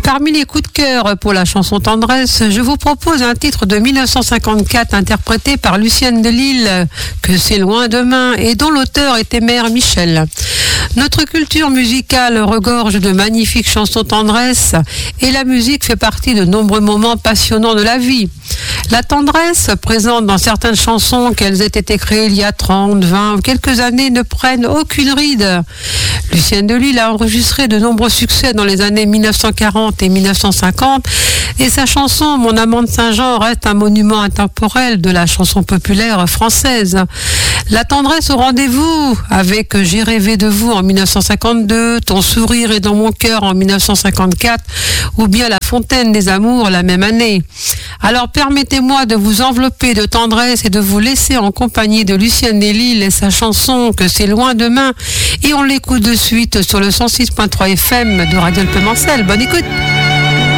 Parmi les coups de cœur pour la chanson Tendresse, je vous propose un titre de 1954 interprété par Lucienne de Lille, Que c'est loin demain, et dont l'auteur était Mère Michel. Notre culture musicale regorge de magnifiques chansons tendresse et la musique fait partie de nombreux moments passionnants de la vie. La tendresse présente dans certaines chansons, qu'elles aient été créées il y a 30, 20 ou quelques années, ne prennent aucune ride. Lucienne de Lille a enregistré de nombreux succès dans les années 1940 et 1950 et sa chanson Mon amant de Saint-Jean reste un monument intemporel de la chanson populaire française. La tendresse au rendez-vous avec J'ai rêvé de vous en 1952, Ton sourire est dans mon cœur en 1954 ou bien La fontaine des amours la même année. Alors permettez-moi de vous envelopper de tendresse et de vous laisser en compagnie de Lucienne de Lille et sa chanson Que c'est loin demain, et on l'écoute de suite sur le 106.3 FM de Radio Alpemancel. Bonne écoute.